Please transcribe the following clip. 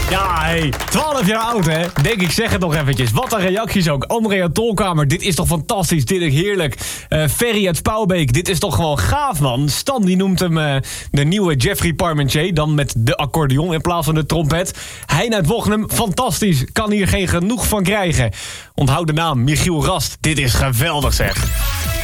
Ja, hey, 12 jaar oud, hè? Denk ik, zeg het nog eventjes. Wat een reacties ook. Andrea Tolkamer, dit is toch fantastisch, dit is heerlijk. Ferry uit Spouwbeek, dit is toch gewoon gaaf, man. Stan, die noemt hem de nieuwe Jeffrey Parmentier, dan met de accordeon in plaats van de trompet. Hein uit Wochnum, fantastisch, kan hier geen genoeg van krijgen. Onthoud de naam, Michiel Rast, dit is geweldig, zeg.